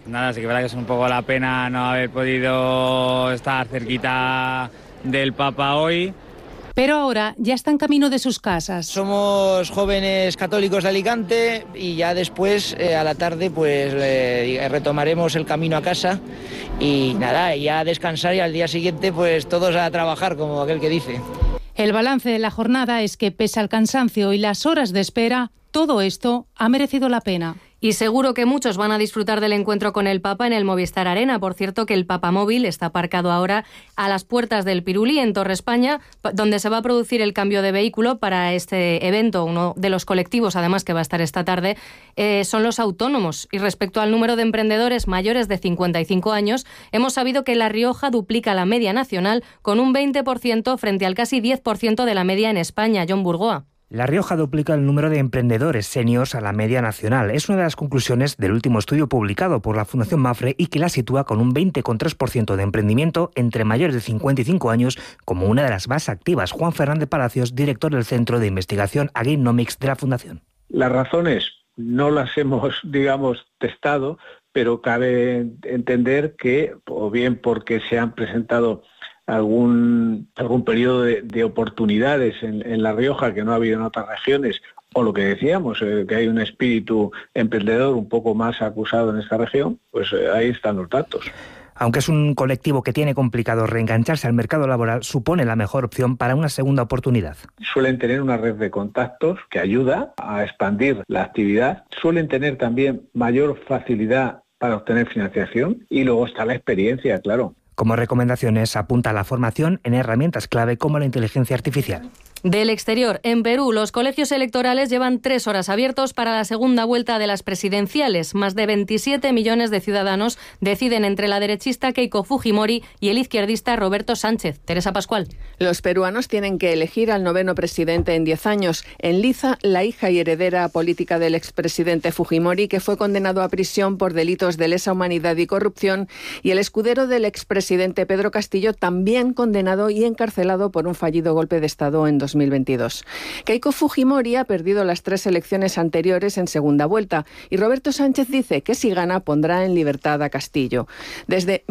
Nada, sí que es verdad que es un poco la pena no haber podido estar cerquita del Papa hoy. Pero ahora ya está en camino de sus casas. Somos jóvenes católicos de Alicante y ya después, a la tarde, pues retomaremos el camino a casa y nada, ya a descansar y al día siguiente pues todos a trabajar, como aquel que dice. El balance de la jornada es que pese al cansancio y las horas de espera, todo esto ha merecido la pena. Y seguro que muchos van a disfrutar del encuentro con el Papa en el Movistar Arena. Por cierto, que el Papamóvil está aparcado ahora a las puertas del Pirulí, en Torre España, donde se va a producir el cambio de vehículo para este evento. Uno de los colectivos, además, que va a estar esta tarde, son los autónomos. Y respecto al número de emprendedores mayores de 55 años, hemos sabido que La Rioja duplica la media nacional con un 20% frente al casi 10% de la media en España. John Burgoa. La Rioja duplica el número de emprendedores seniors a la media nacional. Es una de las conclusiones del último estudio publicado por la Fundación Mapfre y que la sitúa con un 20,3% de emprendimiento entre mayores de 55 años como una de las más activas. Juan Fernández Palacios, director del Centro de Investigación Agrinomics de la Fundación. Las razones no las hemos, testado, pero cabe entender que, o bien porque se han presentado algún periodo de oportunidades en La Rioja que no ha habido en otras regiones, o lo que decíamos, que hay un espíritu emprendedor un poco más acusado en esta región, pues ahí están los datos. Aunque es un colectivo que tiene complicado reengancharse al mercado laboral, supone la mejor opción para una segunda oportunidad. Suelen tener una red de contactos que ayuda a expandir la actividad, suelen tener también mayor facilidad para obtener financiación y luego está la experiencia, claro. Como recomendaciones apunta la formación en herramientas clave como la inteligencia artificial. Del exterior, en Perú, los colegios electorales llevan 3 horas abiertos para la segunda vuelta de las presidenciales. Más de 27 millones de ciudadanos deciden entre la derechista Keiko Fujimori y el izquierdista Roberto Sánchez. Teresa Pascual. Los peruanos tienen que elegir al 9º presidente en 10 años. En liza, la hija y heredera política del expresidente Fujimori, que fue condenado a prisión por delitos de lesa humanidad y corrupción, y el escudero del expresidente Pedro Castillo, también condenado y encarcelado por un fallido golpe de Estado en 2022. Keiko Fujimori ha perdido las 3 elecciones anteriores en segunda vuelta y Roberto Sánchez dice que si gana pondrá en libertad a Castillo. Desde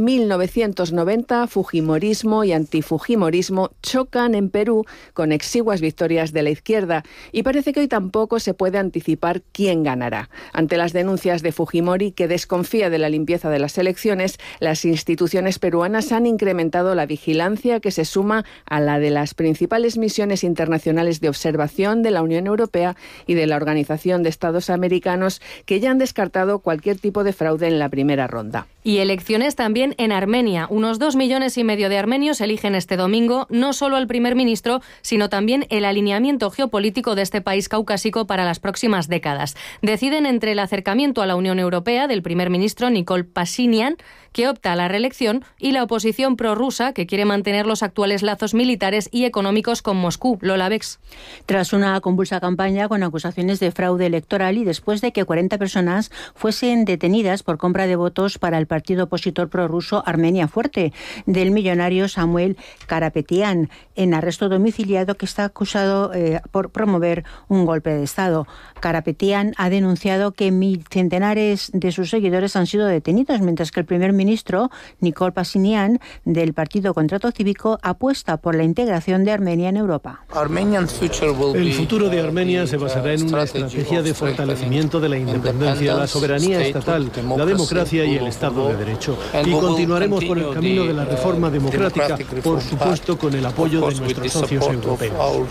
1990, fujimorismo y antifujimorismo chocan en Perú con exiguas victorias de la izquierda y parece que hoy tampoco se puede anticipar quién ganará. Ante las denuncias de Fujimori, que desconfía de la limpieza de las elecciones, las instituciones peruanas han incrementado la vigilancia, que se suma a la de las principales misiones internacionales de observación de la Unión Europea y de la Organización de Estados Americanos, que ya han descartado cualquier tipo de fraude en la primera ronda. Y elecciones también en Armenia. Unos 2,5 millones de armenios eligen este domingo no solo al primer ministro, sino también el alineamiento geopolítico de este país caucásico para las próximas décadas. Deciden entre el acercamiento a la Unión Europea del primer ministro Nikol Pashinyan, que opta a la reelección, y la oposición prorrusa, que quiere mantener los actuales lazos militares y económicos con Moscú. Lola Bex. Tras una convulsa campaña con acusaciones de fraude electoral y después de que 40 personas fuesen detenidas por compra de votos para el partido opositor prorruso Armenia Fuerte, del millonario Samuel Karapetian, en arresto domiciliado, que está acusado por promover un golpe de Estado. Karapetian ha denunciado que centenares de sus seguidores han sido detenidos, mientras que el primer ministro, Nikol Pashinyan, del partido Contrato Cívico, apuesta por la integración de Armenia en Europa. El futuro de Armenia se basará en una estrategia de fortalecimiento de la independencia, la soberanía estatal, la democracia y el Estado de Derecho. Y continuaremos por el camino de la reforma democrática, por supuesto con el apoyo de nuestros socios europeos.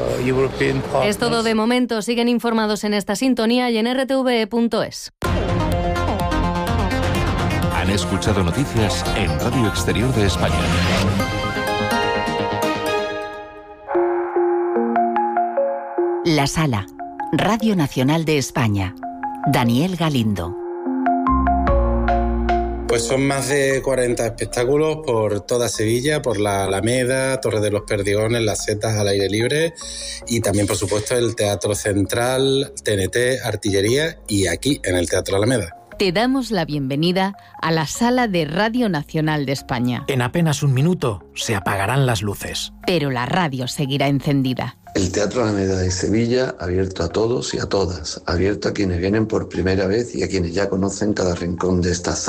Es todo de momento. Siguen informados en esta sintonía y en rtve.es. Han escuchado noticias en Radio Exterior de España. La Sala, Radio Nacional de España. Daniel Galindo. Pues son más de 40 espectáculos por toda Sevilla, por la Alameda, Torre de los Perdigones, Las Setas al aire libre y también, por supuesto, el Teatro Central, TNT, Artillería y aquí en el Teatro Alameda. Te damos la bienvenida a la Sala de Radio Nacional de España. En apenas un minuto se apagarán las luces. Pero la radio seguirá encendida. El Teatro Alameda de Sevilla, abierto a todos y a todas, abierto a quienes vienen por primera vez y a quienes ya conocen cada rincón de esta sala.